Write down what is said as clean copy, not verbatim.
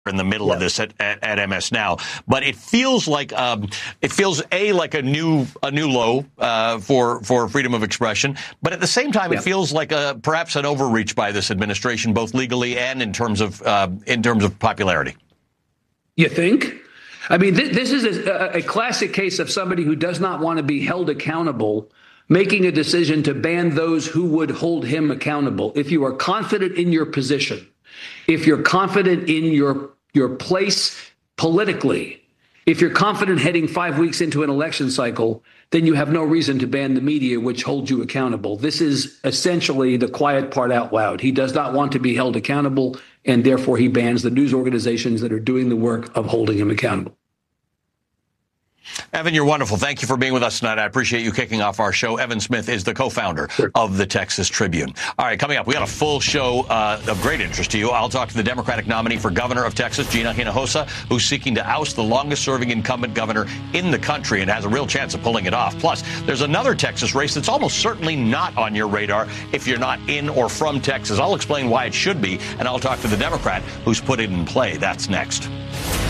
in the middle of this at MS Now, but it feels like like a new low for freedom of expression, but at the same time it feels like perhaps an overreach by this administration, both legally and in terms of popularity. You think? I mean, this is a classic case of somebody who does not want to be held accountable, making a decision to ban those who would hold him accountable. If you are confident in your position, if you're confident in your place politically, if you're confident heading 5 weeks into an election cycle, then you have no reason to ban the media, which holds you accountable. This is essentially the quiet part out loud. He does not want to be held accountable, and therefore he bans the news organizations that are doing the work of holding him accountable. Evan, you're wonderful. Thank you for being with us tonight. I appreciate you kicking off our show. Evan Smith is the co-founder of the Texas Tribune. All right, coming up, we got a full show of great interest to you. I'll talk to the Democratic nominee for governor of Texas, Gina Hinojosa, who's seeking to oust the longest-serving incumbent governor in the country and has a real chance of pulling it off. Plus, there's another Texas race that's almost certainly not on your radar if you're not in or from Texas. I'll explain why it should be, and I'll talk to the Democrat who's put it in play. That's next.